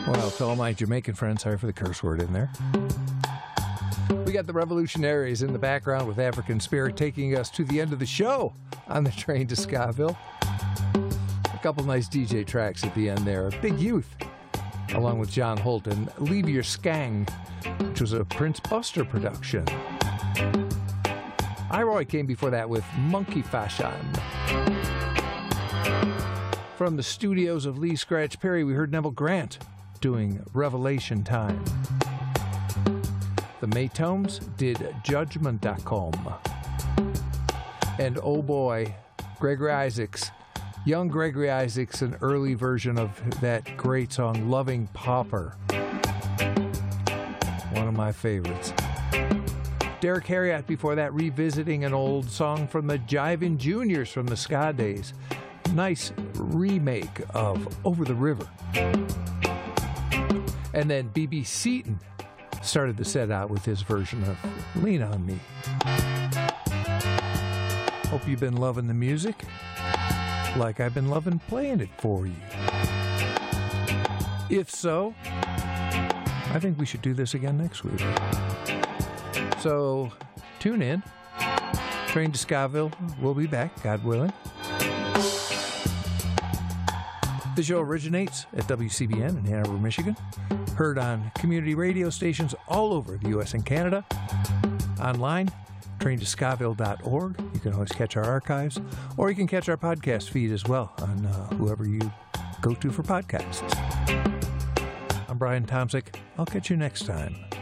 Well, to all my Jamaican friends, sorry for the curse word in there. We got the Revolutionaries in the background with African Spirit taking us to the end of the show on the train to Scottville. A couple nice DJ tracks at the end there. Big Youth, along with John Holt, and Leave Your Skang, which was a Prince Buster production. Iroy came before that with Monkey Fashion. From the studios of Lee Scratch Perry, we heard Neville Grant doing Revelation Time. The Maytones did Judgment.com. And oh boy, Gregory Isaacs, young Gregory Isaacs, an early version of that great song, Loving Pauper. One of my favorites. Derek Harriott before that, revisiting an old song from the Jivin' Juniors from the ska days. Nice remake of Over the River. And then B.B. Seaton started the set out with his version of Lean on Me. Hope you've been loving the music like I've been loving playing it for you. If so, I think we should do this again next week. So tune in. Train to Scottville. We'll be back, God willing. The show originates at WCBN in Ann Arbor, Michigan. Heard on community radio stations all over the U.S. and Canada. Online, traintoscottville.org. You can always catch our archives, or you can catch our podcast feed as well on whoever you go to for podcasts. I'm Brian Tomczyk. I'll catch you next time.